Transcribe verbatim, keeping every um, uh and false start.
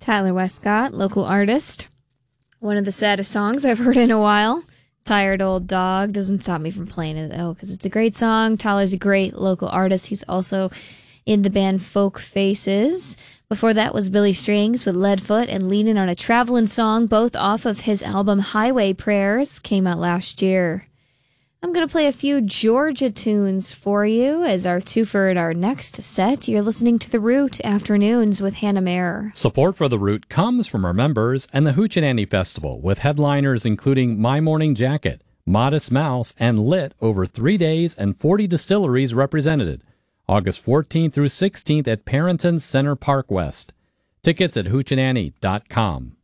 Tyler Westcott, local artist. One of the saddest songs I've heard in a while. Tired Old Dog doesn't stop me from playing it, though, because it's a great song. Tyler's a great local artist. He's also in the band Folk Faces. Before that was Billy Strings with Leadfoot and Leanin' on a Travelin' Song, both off of his album Highway Prayers, came out last year. I'm going to play a few Georgia tunes for you as our twofer in our next set. You're listening to The Root Afternoons with Hannah Mayer. Support for The Root comes from our members and the Hoochie Festival, with headliners including My Morning Jacket, Modest Mouse, and Lit over three days and forty distilleries represented. August fourteenth through sixteenth at Parrington Center Park West. Tickets at hoochie nanny dot com.